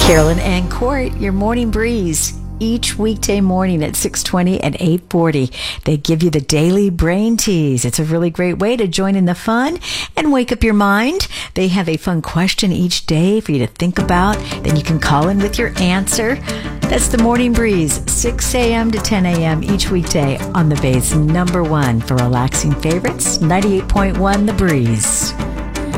Carolyn and Court, your morning breeze. Each weekday morning at 6:20 and 8:40. They give you the daily brain tease. It's a really great way to join in the fun and wake up your mind. They have a fun question each day for you to think about. Then you can call in with your answer. That's the Morning Breeze, 6 a.m. to 10 a.m. each weekday on the Bay's #1 for relaxing favorites, 98.1 The Breeze.